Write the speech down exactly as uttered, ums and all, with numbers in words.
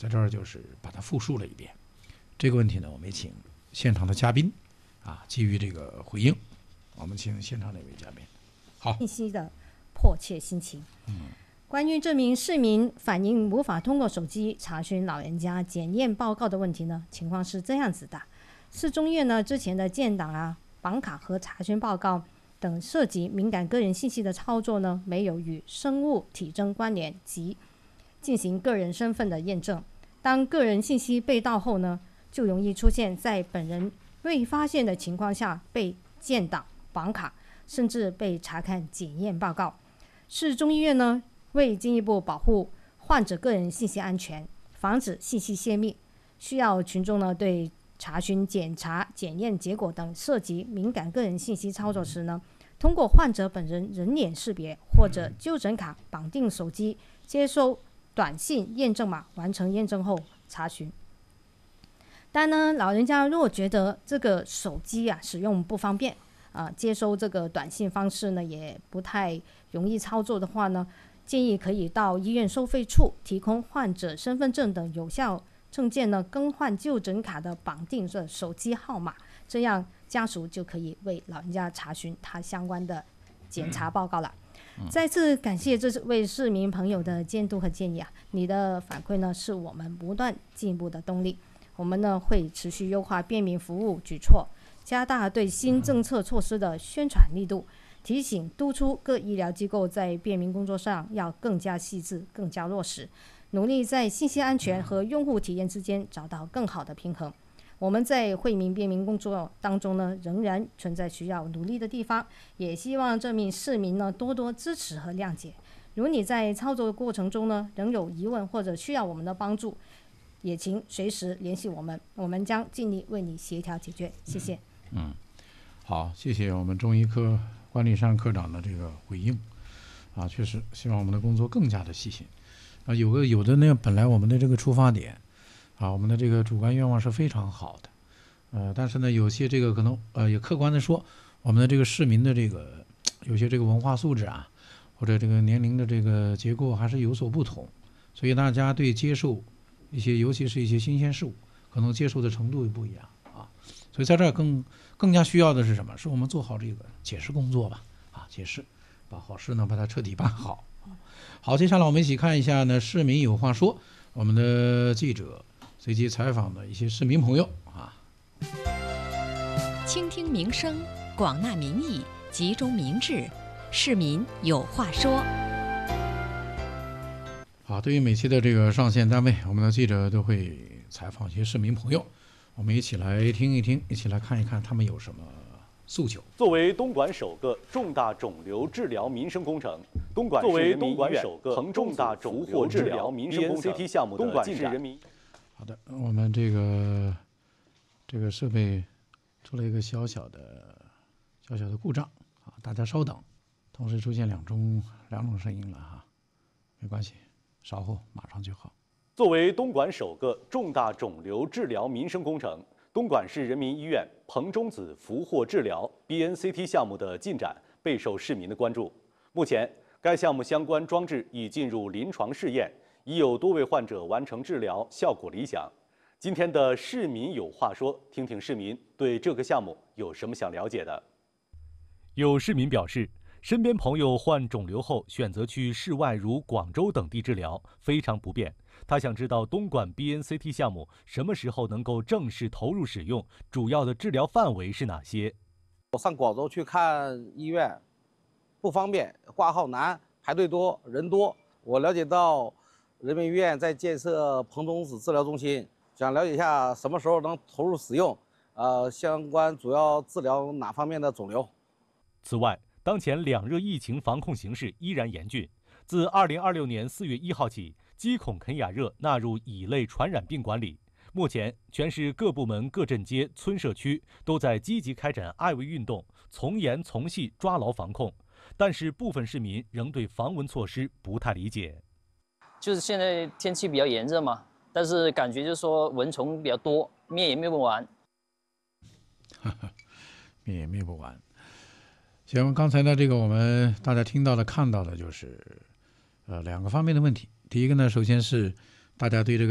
在这儿就是把它复述了一遍。这个问题呢，我们也请现场的嘉宾啊，基于这个回应，我们请现场哪位嘉宾？好， 信息的迫切心情。嗯，关于这名市民反映无法通过手机查询老人家检验报告的问题呢，情况是这样子的：市中院呢之前的建档啊、绑卡和查询报告等涉及敏感个人信息的操作呢，没有与生物体征关联及进行个人身份的验证。当个人信息被盗后呢，就容易出现在本人未发现的情况下被建档、绑卡，甚至被查看检验报告。市中医院呢，为进一步保护患者个人信息安全，防止信息泄密，需要群众呢对查询、检查、检验结果等涉及敏感个人信息操作时呢，通过患者本人人脸识别或者就诊卡绑定手机，接收短信验证码，完成验证后查询。但呢，老人家如果觉得这个手机啊使用不方便，啊、呃，接收这个短信方式呢也不太容易操作的话呢，建议可以到医院收费处提供患者身份证等有效证件呢，更换就诊卡的绑定的手机号码，这样家属就可以为老人家查询他相关的检查报告了。再次感谢这位市民朋友的监督和建议啊，你的反馈呢是我们不断进步的动力。我们呢会持续优化便民服务举措，加大对新政策措施的宣传力度，提醒督促各医疗机构在便民工作上要更加细致、更加落实，努力在信息安全和用户体验之间找到更好的平衡。我们在惠民便民工作当中呢，仍然存在需要努力的地方，也希望这名市民呢多多支持和谅解。如你在操作的过程中呢，仍有疑问或者需要我们的帮助，也请随时联系我们，我们将尽力为你协调解决。谢谢。 嗯，好，谢谢我们中医科关立山科长的这个回应。啊，确实希望我们的工作更加的细心。啊，有个有的呢，本来我们的这个出发点，啊，我们的这个主观愿望是非常好的，呃，但是呢，有些这个可能呃也客观的说，我们的这个市民的这个有些这个文化素质啊，或者这个年龄的这个结构还是有所不同，所以大家对接受一些，尤其是一些新鲜事物，可能接受的程度也不一样啊。所以在这儿更更加需要的是什么？是我们做好这个解释工作吧，啊，解释，把好事呢把它彻底办好。好，接下来我们一起看一下呢，市民有话说，我们的记者随机采访的一些市民朋友啊。 倾听民生，广纳民意，集中民智，市民有话说。 好，对于每期的这个上线单位，我们的记者都会采访一些市民朋友，我们一起来听一听，一起来看一看他们有什么诉求。 作为东莞首个重大肿瘤治疗民生工程，东莞市人民医院彭重大肿瘤治疗民生工程 B N C T 项目的进展。 好的，我们这个这个设备出了一个小小的小小的故障啊，大家稍等，同时出现两种两种声音了哈，没关系，稍后马上就好。 作为东莞首个重大肿瘤治疗民生工程，东莞市人民医院彭中子俘获治疗 B N C T 项目的进展备受市民的关注。目前，该项目相关装置已进入临床试验，已有多位患者完成治疗，效果理想。今天的市民有话说，听听市民对这个项目有什么想了解的。有市民表示，身边朋友患肿瘤后选择去市外如广州等地治疗，非常不便。他想知道东莞 B N C T 项目什么时候能够正式投入使用，主要的治疗范围是哪些？ 我上广州去看医院，不方便，挂号难，排队多，人多。我了解到人民医院在建设彭中子治疗中心，想了解一下什么时候能投入使用，呃，相关主要治疗哪方面的肿瘤。 此外，当前两热疫情防控形势依然严峻，自二零二六年四月一号起，基孔肯雅热纳入乙类传染病管理。目前，全市各部门、各镇街、村社区都在积极开展爱卫运动，从严从细抓牢防控。但是，部分市民仍对防蚊措施不太理解。 就是现在天气比较炎热嘛，但是感觉就是说蚊虫比较多，灭也灭不完。 灭也灭不完。行，刚才呢，这个我们大家听到的、看到的，就是呃两个方面的问题。第一个呢，首先是大家对这个